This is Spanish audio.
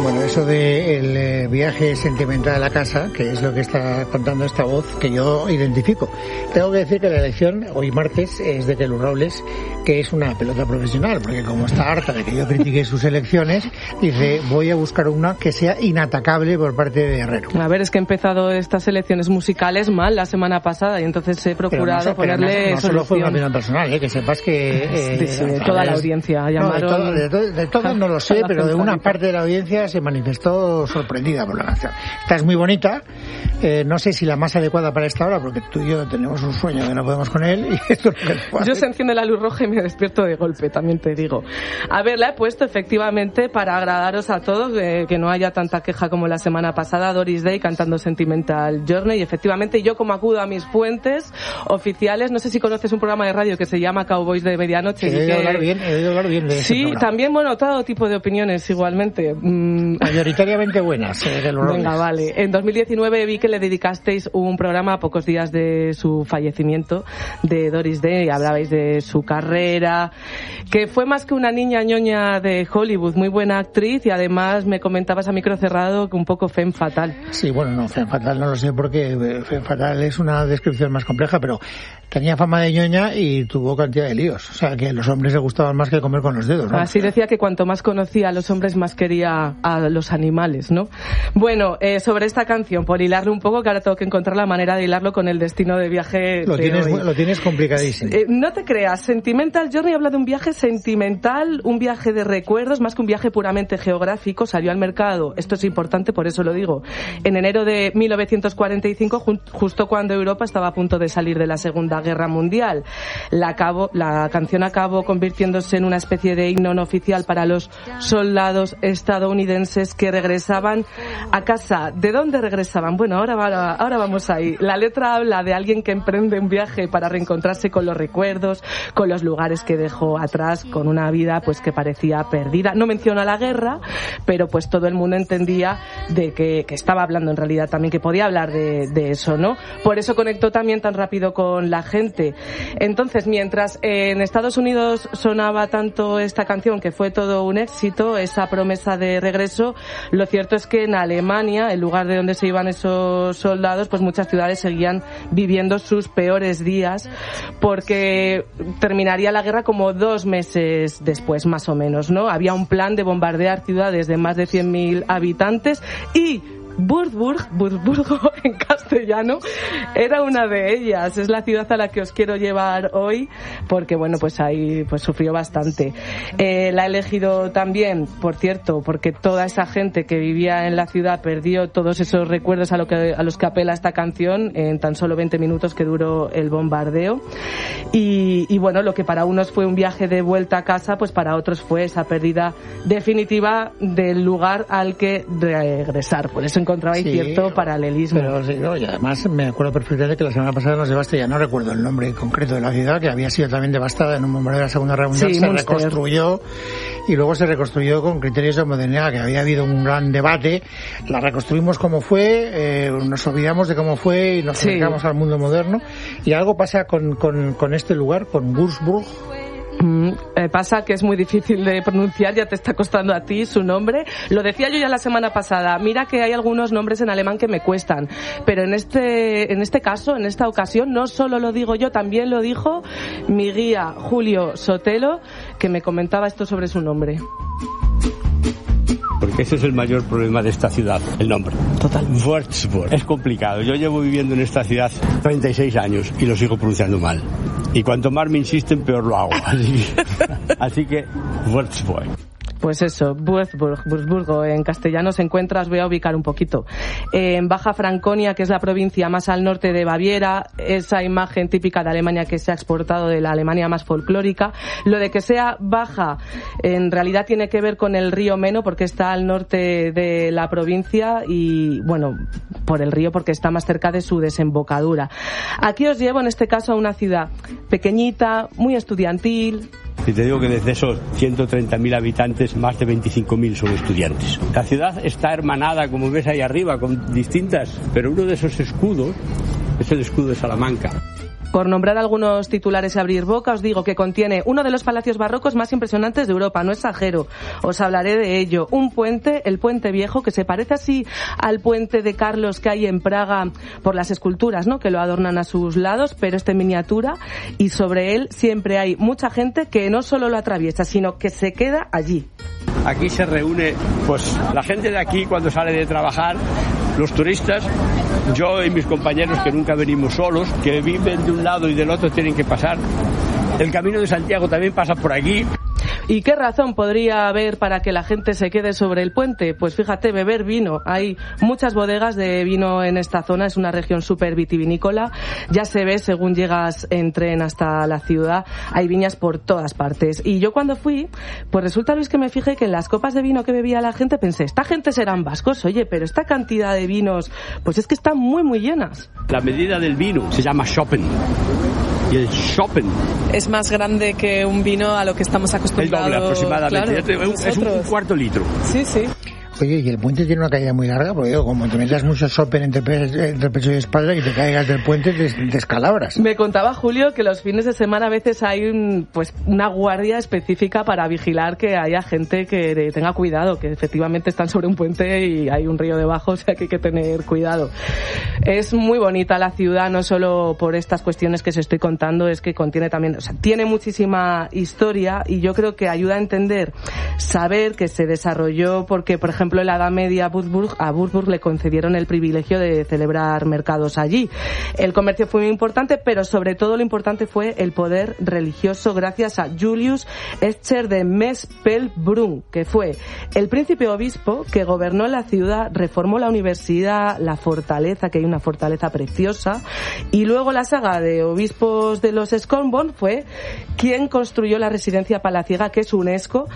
Bueno, eso del viaje sentimental a la casa, que es lo que está contando esta voz, que yo identifico. Tengo que decir que la elección, hoy martes, es de Kelu Robles, que es una pelota profesional, porque como está harta de que yo critique sus elecciones, dice, voy a buscar una que sea inatacable por parte de Herrero. A ver, es que he empezado estas elecciones musicales mal la semana pasada y entonces he procurado ponerle no solo fue una opinión personal, que sepas que... de toda la audiencia llamaron... De todo no lo sé, pero de una parte de la audiencia se manifestó sorprendida por la canción. Esta es muy bonita, no sé si la más adecuada para esta hora, porque tú y yo tenemos un sueño que no podemos con él. Y esto es lo que yo se enciende la luz roja y me despierto de golpe, también te digo. A ver, la he puesto efectivamente para agradaros a todos, que no haya tanta queja como la semana pasada. Doris Day cantando Sentimental Journey, y efectivamente yo, como acudo a mis fuentes oficiales, no sé si conoces un programa de radio que se llama Cowboys de Medianoche. He oído hablar bien de ese sí, programa. También, bueno, todo tipo de opiniones igualmente. Mayoritariamente buenas. Venga, vale. En 2019 vi que le dedicasteis un programa a pocos días de su fallecimiento, de Doris Day, y hablabais de su carrera, que fue más que una niña ñoña de Hollywood, muy buena actriz, y además me comentabas a micro cerrado que un poco femme fatal. Sí, bueno, no, femme fatal no lo sé, porque femme fatal es una descripción más compleja, pero tenía fama de ñoña y tuvo cantidad de líos. O sea, que a los hombres le gustaban más que comer con los dedos, ¿no? Así decía que cuanto más conocía a los hombres, más quería a los animales, ¿no? Bueno, sobre esta canción, por hilarlo un poco, que ahora tengo que encontrar la manera de hilarlo con el destino de viaje lo tienes complicadísimo. No te creas, Sentimental Journey habla de un viaje sentimental, un viaje de recuerdos, más que un viaje puramente geográfico. Salió al mercado, esto es importante, por eso lo digo, en enero de 1945, justo cuando Europa estaba a punto de salir de la Segunda Guerra Mundial. La canción acabó convirtiéndose en una especie de himno no oficial para los soldados estadounidenses que regresaban a casa. ¿De dónde regresaban? Bueno, ahora vamos ahí. La letra habla de alguien que emprende un viaje para reencontrarse con los recuerdos, con los lugares que dejó atrás, con una vida pues que parecía perdida. No menciona la guerra, pero pues todo el mundo entendía de que estaba hablando en realidad también, que podía hablar de eso, ¿no? Por eso conectó también tan rápido con la gente. Entonces, mientras en Estados Unidos sonaba tanto esta canción, que fue todo un éxito, esa promesa de regreso, lo cierto es que en Alemania, el lugar de donde se iban esos soldados, pues muchas ciudades seguían viviendo sus peores días, porque terminaría la guerra como 2 meses después, más o menos, ¿no? Había un plan de bombardear ciudades de más de 100.000 habitantes y Würzburg en castellano, era una de ellas. Es la ciudad a la que os quiero llevar hoy, porque bueno, pues ahí pues sufrió bastante. La he elegido también, por cierto, porque toda esa gente que vivía en la ciudad perdió todos esos recuerdos a los que apela esta canción en tan solo 20 minutos que duró el bombardeo. Y bueno, lo que para unos fue un viaje de vuelta a casa, pues para otros fue esa pérdida definitiva del lugar al que regresar. Por eso encontraba cierto paralelismo. Pero sí, no, y además me acuerdo perfectamente que la semana pasada nos llevaste, ya no recuerdo el nombre concreto de la ciudad, que había sido también devastada en un bombardeo de la Segunda Guerra Mundial, se reconstruyó, y luego se reconstruyó con criterios de modernidad, que había habido un gran debate. La reconstruimos como fue, nos olvidamos de cómo fue y nos acercamos al mundo moderno, y algo pasa con este lugar, con Würzburg. Pasa que es muy difícil de pronunciar, ya te está costando a ti su nombre. Lo decía yo ya la semana pasada, mira que hay algunos nombres en alemán que me cuestan, pero en este caso, en esta ocasión, no solo lo digo yo, también lo dijo mi guía Julio Sotelo, que me comentaba esto sobre su nombre. Porque ese es el mayor problema de esta ciudad, el nombre. Total. Würzburg. Es complicado. Yo llevo viviendo en esta ciudad 36 años y lo sigo pronunciando mal. Y cuanto más me insisten, peor lo hago. Así que Würzburg. Pues eso, Würzburgo en castellano se encuentra, os voy a ubicar un poquito, en Baja Franconia, que es la provincia más al norte de Baviera, esa imagen típica de Alemania que se ha exportado de la Alemania más folclórica. Lo de que sea baja, en realidad tiene que ver con el río Meno, porque está al norte de la provincia y, bueno, por el río porque está más cerca de su desembocadura. Aquí os llevo, en este caso, a una ciudad pequeñita, muy estudiantil. Y te digo que desde esos 130.000 habitantes, más de 25.000 son estudiantes. La ciudad está hermanada, como ves ahí arriba, con distintas, pero uno de esos escudos es el escudo de Salamanca. Por nombrar algunos titulares y abrir boca, os digo que contiene uno de los palacios barrocos más impresionantes de Europa, no exagero, os hablaré de ello. Un puente, el Puente Viejo, que se parece así al puente de Carlos que hay en Praga por las esculturas, ¿no?, que lo adornan a sus lados, pero este miniatura, y sobre él siempre hay mucha gente que no solo lo atraviesa, sino que se queda allí. Aquí se reúne pues la gente de aquí cuando sale de trabajar, los turistas, yo y mis compañeros que nunca venimos solos, que viven de un lado y del otro, tienen que pasar. El Camino de Santiago también pasa por aquí. ¿Y qué razón podría haber para que la gente se quede sobre el puente? Pues fíjate, beber vino. Hay muchas bodegas de vino en esta zona, es una región súper vitivinícola. Ya se ve según llegas en tren hasta la ciudad, hay viñas por todas partes. Y yo cuando fui, pues resulta, Luis, que me fijé que en las copas de vino que bebía la gente pensé, esta gente serán vascos, oye, pero esta cantidad de vinos, pues es que están muy, muy llenas. La medida del vino se llama Schoppen. Y el Schoppen es más grande que un vino a lo que estamos acostumbrados. El doble aproximadamente. Claro, es un cuarto litro. Sí, sí. Oye, ¿y el puente tiene una caída muy larga? Porque digo, como te metas mucho sopen entre pecho y espalda y te caigas del puente, te descalabras. Me contaba Julio que los fines de semana a veces hay una guardia específica para vigilar que haya gente que tenga cuidado, que efectivamente están sobre un puente y hay un río debajo, o sea que hay que tener cuidado. Es muy bonita la ciudad, no solo por estas cuestiones que os estoy contando, es que contiene también, o sea, tiene muchísima historia y yo creo que ayuda a entender, saber que se desarrolló porque, por ejemplo, en la Edad Media a Würzburg le concedieron el privilegio de celebrar mercados allí. El comercio fue muy importante, pero sobre todo lo importante fue el poder religioso gracias a Julius Escher de Mespelbrunn, que fue el príncipe obispo que gobernó la ciudad, reformó la universidad, la fortaleza, que hay una fortaleza preciosa, y luego la saga de obispos de los Skonborn fue quien construyó la residencia palaciega, que es UNESCO,